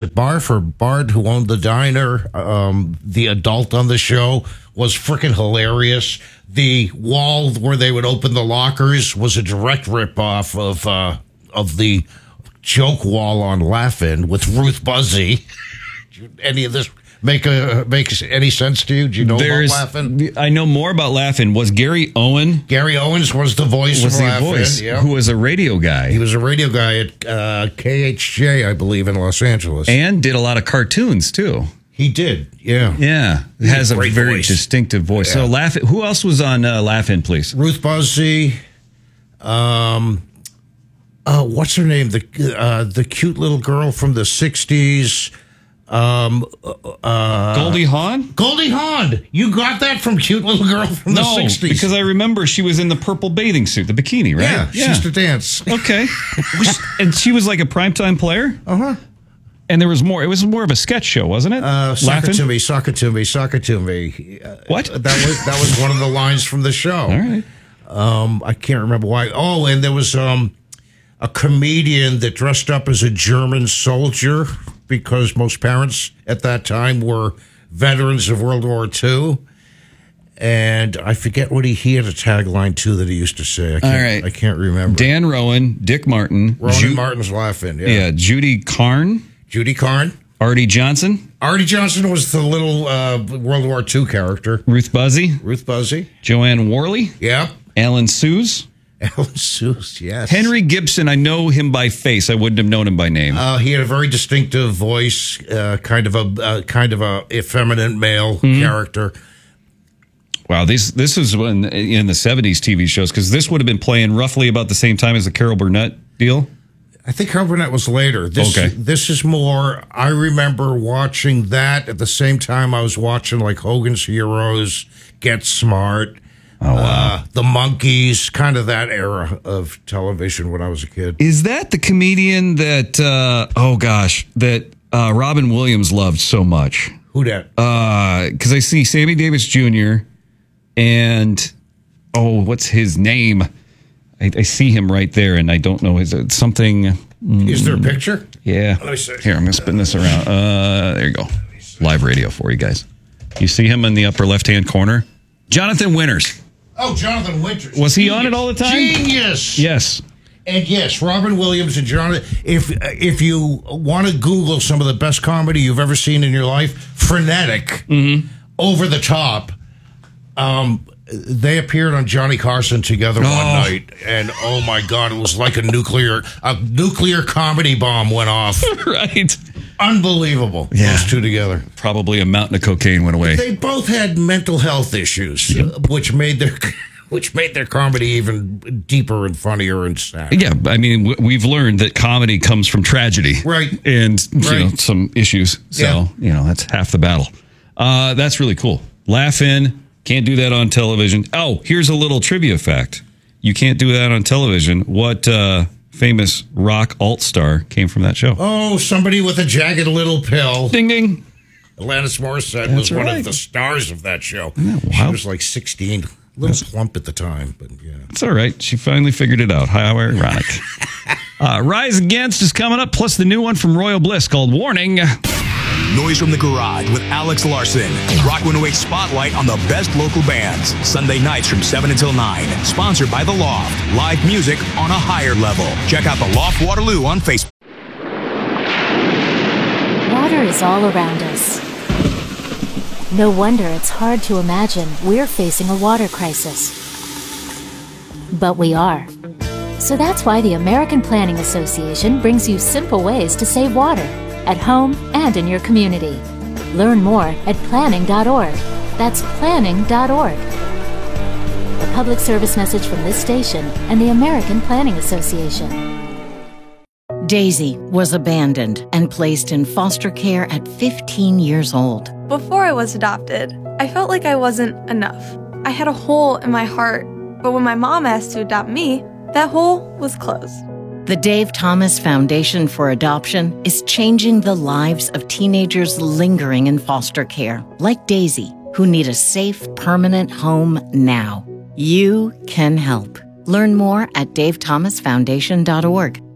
it Barf or Bard who owned the diner? The adult on the show was freaking hilarious. The wall where they would open the lockers was a direct ripoff of the joke wall on Laugh-In with Ruth Buzzy. Any of this make any sense to you? Do you know about Laugh-In? I know more about Laugh-In. Was Gary Owen? Gary Owens was the voice of Laugh-In. Yeah. Who was a radio guy. He was a radio guy at KHJ, I believe, in Los Angeles. And did a lot of cartoons, too. He did, yeah. Yeah. It has a very voice. distinctive voice. Yeah. So Laugh-In, who else was on Laugh-In, please? Ruth Buzzy. What's her name? The cute little girl from the 60s. Goldie Hawn? Goldie Hawn. You got that from cute little girl from the 60s. Because I remember she was in the purple bathing suit, the bikini, right? Yeah, she used to dance. Okay. And she was like a primetime player? Uh-huh. And there was more. It was more of a sketch show, wasn't it? Sock it to me, sock it to me, sock it to me. What? That was one of the lines from the show. All right. I can't remember why. Oh, and there was a comedian that dressed up as a German soldier because most parents at that time were veterans of World War II. And I forget what he had a tagline too that he used to say. I can't remember. Dan Rowan, Dick Martin, Rowan Martin's Laughing. Yeah, Judy Carn. Judy Carn. Artie Johnson. Artie Johnson was the little World War II character. Ruth Buzzy. Joanne Worley. Yeah. Alan Suze. Alan Suze, yes. Henry Gibson, I know him by face. I wouldn't have known him by name. He had a very distinctive voice, kind of a effeminate male character. Wow, this was when in the 70s TV shows, because this would have been playing roughly about the same time as the Carol Burnett deal. I think Carol Burnett was later. This is more, I remember watching that at the same time I was watching like Hogan's Heroes, Get Smart, The Monkees, kind of that era of television when I was a kid. Is that the comedian that, that Robin Williams loved so much? Who that? Because I see Sammy Davis Jr. and, what's his name? I see him right there, and I don't know. Is it something? Is there a picture? Yeah. Let me see. Here, I'm going to spin this around. There you go. Live radio for you guys. You see him in the upper left-hand corner? Jonathan Winters. Oh, Jonathan Winters. Was he on it all the time? Genius. Yes. And yes, Robin Williams and Jonathan. If you want to Google some of the best comedy you've ever seen in your life, frenetic, over the top. They appeared on Johnny Carson together one night, and oh my God, it was like a nuclear comedy bomb went off. Right. Unbelievable. Yeah. Those two together. Probably a mountain of cocaine went away. They both had mental health issues, which made their comedy even deeper and funnier and sadder. Yeah, I mean, we've learned that comedy comes from tragedy. Right. And, some issues. So, that's half the battle. That's really cool. Laugh-In. Can't do that on television. Oh, here's a little trivia fact. You can't do that on television. What famous rock alt star came from that show? Oh, somebody with a jagged little pill. Ding, ding. Alanis Morissette was one of the stars of that show. She was like 16. A little plump at the time, but yeah. It's all right. She finally figured it out. How ironic. Rise Against is coming up, plus the new one from Royal Bliss called Warning. Noise from the Garage with Alex Larson. Rock 108 Spotlight on the best local bands. Sunday nights from 7 until 9. Sponsored by The Loft. Live music on a higher level. Check out The Loft Waterloo on Facebook. Water is all around us. No wonder it's hard to imagine we're facing a water crisis. But we are. So that's why the American Planning Association brings you simple ways to save water. At home and in your community. Learn more at planning.org. That's planning.org. A public service message from this station and the American Planning Association. Daisy was abandoned and placed in foster care at 15 years old. Before I was adopted, I felt like I wasn't enough. I had a hole in my heart, but when my mom asked to adopt me, that hole was closed. The Dave Thomas Foundation for Adoption is changing the lives of teenagers lingering in foster care, like Daisy, who need a safe, permanent home now. You can help. Learn more at davethomasfoundation.org.